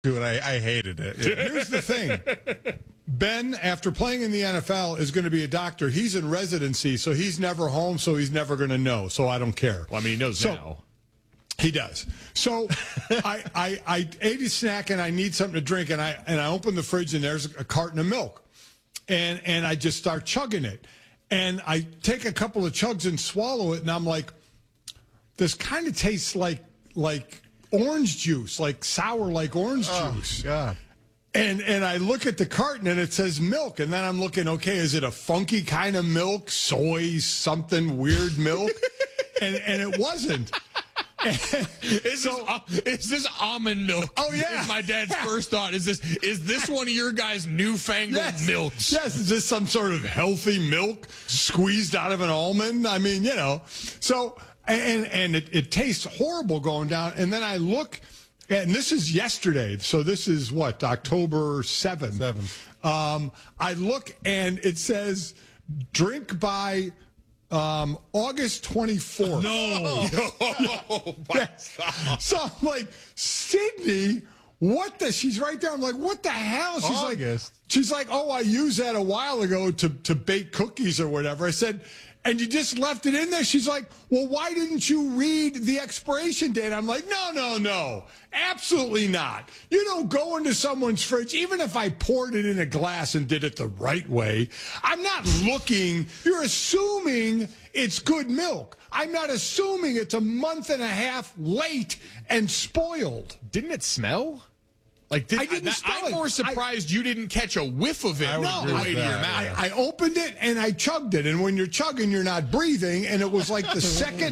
Dude, I hated it. Here's the thing. Ben, after playing in the NFL, is going to be a doctor. He's in residency, so he's never home, so he's never going to know. So I don't care. Well, I mean, he knows now. He does. So I ate a snack and I need something to drink, and I open the fridge and there's a carton of milk, and I just start chugging it, and I take a couple of chugs and swallow it, and I'm like, this kind of tastes like orange juice, like sour, like orange juice. God. And I look at the carton and it says milk, and then I'm looking, okay, is it a funky kind of milk, soy, something weird milk? and it wasn't. Is this almond milk? Oh yeah, is my dad's first thought. Is this one of your guys' newfangled milks? Yes, is this some sort of healthy milk squeezed out of an almond? I mean, so and it tastes horrible going down. And then I look, and this is yesterday, so this is what, October 7th. I look and it says drink by August 24th. No. So I'm like, Sydney, what the? She's right there. I'm like, what the hell? She's like, oh, I used that a while ago to bake cookies or whatever. I said, and you just left it in there? She's like, well, why didn't you read the expiration date? I'm like, no, absolutely not. You don't go into someone's fridge, even if I poured it in a glass and did it the right way. I'm not looking. You're assuming it's good milk. I'm not assuming it's a month and a half late and spoiled. Didn't it smell? Like, I'm more surprised you didn't catch a whiff of it on the way to your mouth. I opened it and I chugged it, and when you're chugging, you're not breathing, and it was like the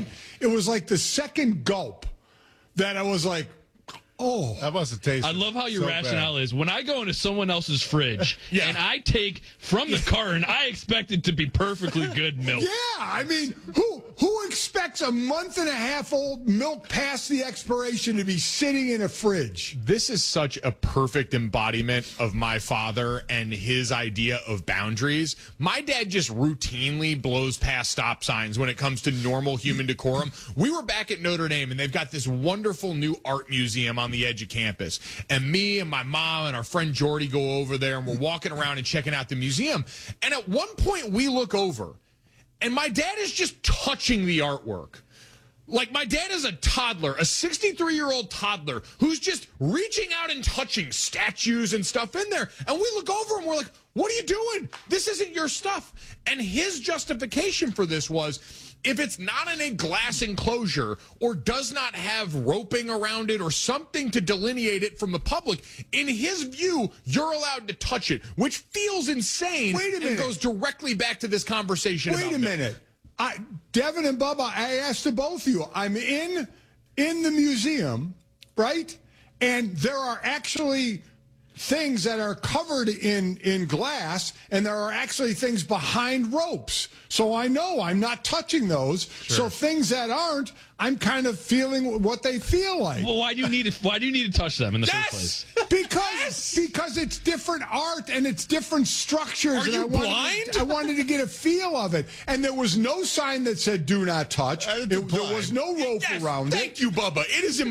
second gulp that I was like, oh, that must have tasted. I love how your so rationale bad. is. When I go into someone else's fridge and I take from the carton, I expect it to be perfectly good milk. Yeah, I mean, who expects a month and a half old milk past the expiration to be sitting in a fridge? This is such a perfect embodiment of my father and his idea of boundaries. My dad just routinely blows past stop signs when it comes to normal human decorum. We were back at Notre Dame, and they've got this wonderful new art museum on the edge of campus. And me and my mom and our friend Jordy go over there, and we're walking around and checking out the museum. And at one point, we look over, and my dad is just touching the artwork. Like, my dad is a toddler, a 63-year-old toddler, who's just reaching out and touching statues and stuff in there. And we look over and we're like, what are you doing? This isn't your stuff. And his justification for this was, if it's not in a glass enclosure or does not have roping around it or something to delineate it from the public, in his view, you're allowed to touch it, which feels insane. Wait a minute. And goes directly back to this conversation. Wait a minute. Devin and Bubba, I asked to both of you. I'm in the museum, right? And there are actually things that are covered in glass, and there are actually things behind ropes. So I know I'm not touching those. Sure. So things that aren't, I'm kind of feeling what they feel like. Well, why do you need to touch them in the first place? Because it's different art and it's different structures. Are you blind? I wanted to get a feel of it. And there was no sign that said do not touch. There was no rope around it. Thank you, Bubba. It is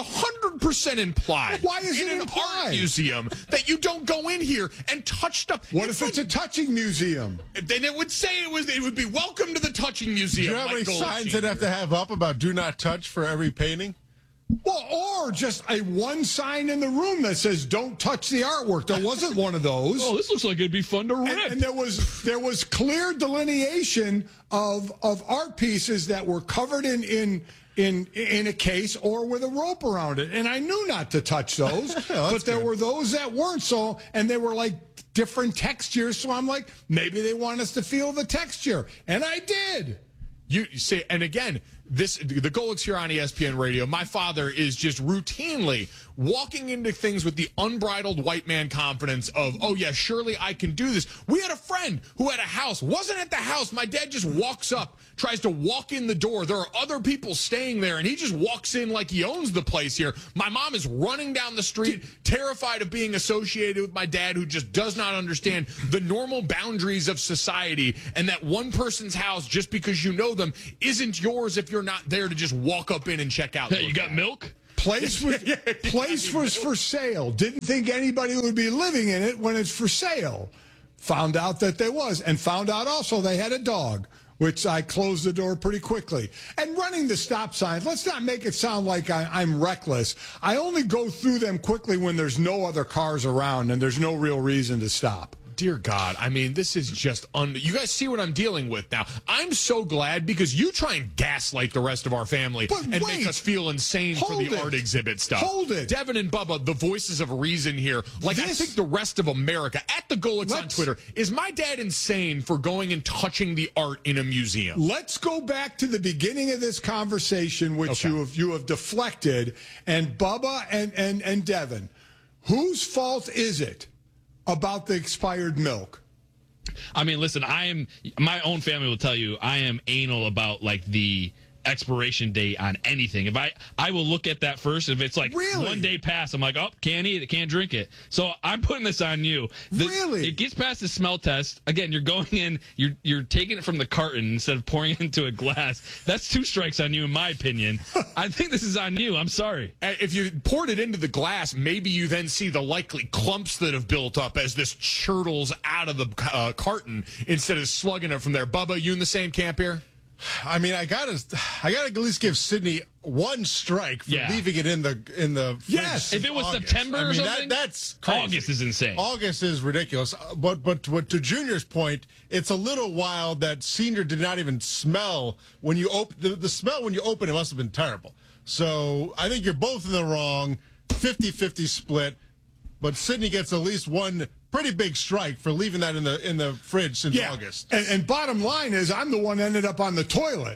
100% implied. Why is it in implied? an art museum that you don't go in here and touch stuff? What if it's a touching museum? Then it would say it would be welcome to the touching museum. Do you know how many signs they'd have to have up about do not touch for every painting? Well, or just one sign in the room that says "Don't touch the artwork." There wasn't one of those. Oh, this looks like it'd be fun to rip. And there was clear delineation of art pieces that were covered in a case or with a rope around it. And I knew not to touch those, but there were those that weren't. So, and they were like different textures. So I'm like, maybe they want us to feel the texture, and I did. You say, and again, the Golics here on ESPN Radio, my father is just routinely walking into things with the unbridled white man confidence of, oh, yeah, surely I can do this. We had a friend who had a house, wasn't at the house. My dad just walks up, tries to walk in the door. There are other people staying there, and he just walks in like he owns the place here. My mom is running down the street, terrified of being associated with my dad, who just does not understand the normal boundaries of society, and that one person's house, just because you know them, isn't yours if you're not there to just walk up in and check out. Hey, you got milk? Place was for sale. Didn't think anybody would be living in it when it's for sale. Found out that there was, and found out also they had a dog, which I closed the door pretty quickly. And running the stop signs, let's not make it sound like I'm reckless. I only go through them quickly when there's no other cars around and there's no real reason to stop. Dear God, I mean, this is just you guys see what I'm dealing with now. I'm so glad because you try and gaslight the rest of our family make us feel insane for the art exhibit stuff. Hold it. Devin and Bubba, the voices of reason here. Like, I think the rest of America, at the Golix on Twitter, is my dad insane for going and touching the art in a museum? Let's go back to the beginning of this conversation, which you have deflected. And Bubba and Devin, whose fault is it about the expired milk? I mean, listen, my own family will tell you I am anal about like the expiration date on anything. If I will look at that first. If it's like 1 day past, I'm like, oh, can't eat it, can't drink it. So I'm putting this on you. It gets past the smell test. Again, you're going in, you're taking it from the carton instead of pouring it into a glass. That's 2 strikes on you, in my opinion. I think this is on you. I'm sorry. If you poured it into the glass, maybe you then see the likely clumps that have built up as this churtles out of the carton instead of slugging it from there. Bubba, you in the same camp here? I mean, I gotta at least give Sydney 1 strike for leaving it in the yes. If it was August. September or something, that's crazy. August is insane. August is ridiculous. But to Junior's point, it's a little wild that Senior did not even smell when you open the smell when you open it must have been terrible. So I think you're both in the wrong. 50-50 split. But Sydney gets at least 1 pretty big strike for leaving that in the fridge since August. And bottom line is, I'm the one that ended up on the toilet.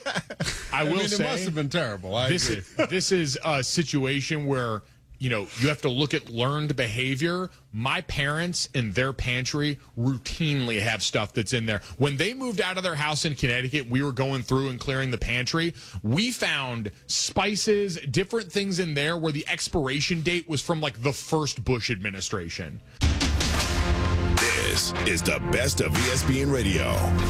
I will say it must have been terrible. This is a situation where, you know, you have to look at learned behavior. My parents in their pantry routinely have stuff that's in there. When they moved out of their house in Connecticut, we were going through and clearing the pantry. We found spices, different things in there where the expiration date was from like the first Bush administration. This is the best of ESPN Radio.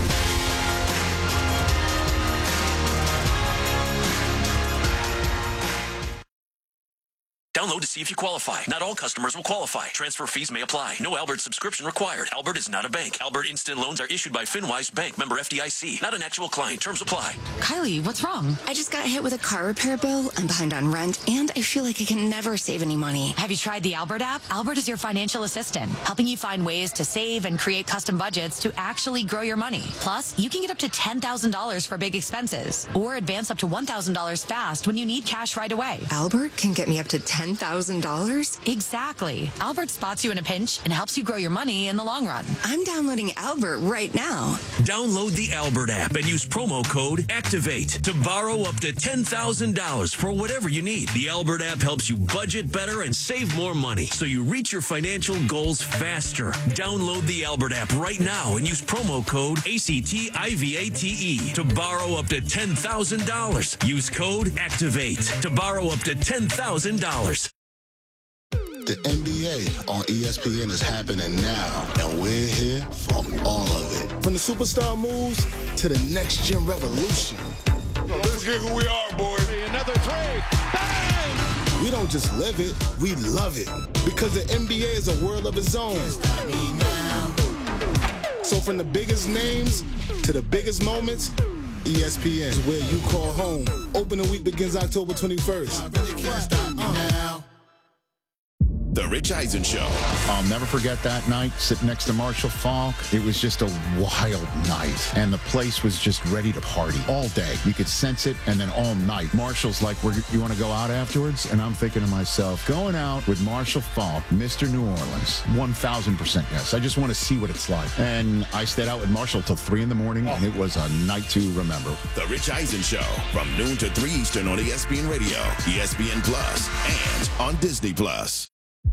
Download to see if you qualify. Not all customers will qualify. Transfer fees may apply. No Albert subscription required. Albert is not a bank. Albert Instant Loans are issued by FinWise Bank, member FDIC. Not an actual client. Terms apply. Kylie, what's wrong? I just got hit with a car repair bill. I'm behind on rent, and I feel like I can never save any money. Have you tried the Albert app? Albert is your financial assistant, helping you find ways to save and create custom budgets to actually grow your money. Plus, you can get up to $10,000 for big expenses, or advance up to $1,000 fast when you need cash right away. Albert can get me up to $10,000? Exactly. Albert spots you in a pinch and helps you grow your money in the long run. I'm downloading Albert right now. Download the Albert app and use promo code ACTIVATE to borrow up to $10,000 for whatever you need. The Albert app helps you budget better and save more money so you reach your financial goals faster. Download the Albert app right now and use promo code ACTIVATE to borrow up to $10,000. Use code ACTIVATE to borrow up to $10,000. The NBA on ESPN is happening now, and we're here for all of it. From the superstar moves to the next-gen revolution. Let's get who we are, boys. Another 3. Bang! We don't just live it, we love it. Because the NBA is a world of its own. So from the biggest names to the biggest moments, ESPN is where you call home. Opening week begins October 21st. I really can't stop me now. The Rich Eisen Show. I'll never forget that night sitting next to Marshall Faulk. It was just a wild night, and the place was just ready to party all day. You could sense it, and then all night. Marshall's like, you want to go out afterwards? And I'm thinking to myself, going out with Marshall Faulk, Mr. New Orleans, 1,000% yes. I just want to see what it's like. And I stayed out with Marshall till 3 in the morning, and it was a night to remember. The Rich Eisen Show, from noon to 3 Eastern on ESPN Radio, ESPN Plus, and on Disney Plus.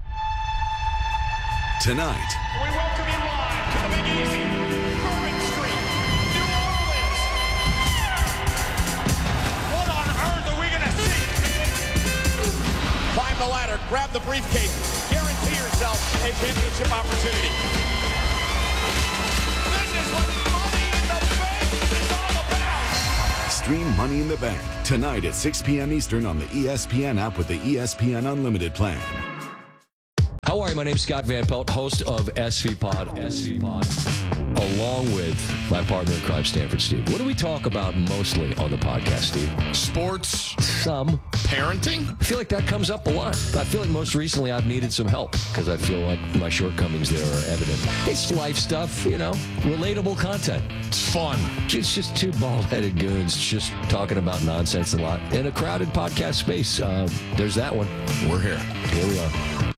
Tonight, we welcome you live to the Big Easy, Bourbon Street, New Orleans. What on earth are we going to see? Climb the ladder, grab the briefcase, guarantee yourself a championship opportunity. This is what Money in the Bank is all about. Stream Money in the Bank tonight at 6 p.m. Eastern on the ESPN app with the ESPN Unlimited plan. How are you? My name's Scott Van Pelt, host of SV Pod, along with my partner in crime, Stanford Steve. What do we talk about mostly on the podcast, Steve? Sports. Some. Parenting? I feel like that comes up a lot. I feel like most recently I've needed some help because I feel like my shortcomings there are evident. It's life stuff, relatable content. It's fun. It's just two bald-headed goons just talking about nonsense a lot in a crowded podcast space. There's that one. We're here. Here we are.